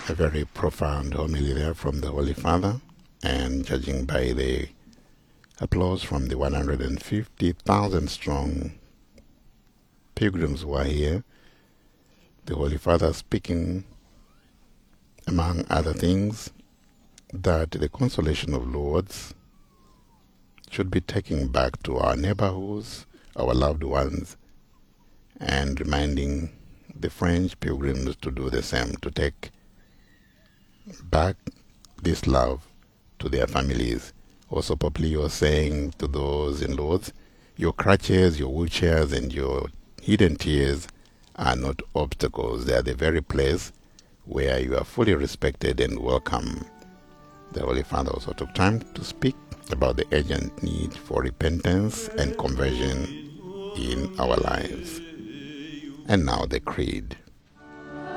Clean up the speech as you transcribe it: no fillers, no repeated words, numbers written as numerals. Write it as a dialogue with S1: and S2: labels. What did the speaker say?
S1: A very profound homily there from the Holy Father, and judging by the applause from the 150,000 strong pilgrims who are here, the Holy Father speaking, among other things, that the consolation of Lourdes should be taken back to our neighborhoods, our loved ones, and reminding the French pilgrims to do the same, to take back this love to their families. Also, Pope was saying to those in Lourdes, your crutches, your wheelchairs, and your hidden tears are not obstacles. They are the very place where you are fully respected and welcome. The Holy Father also took time to speak about the urgent need for repentance and conversion in our lives. And now the Creed.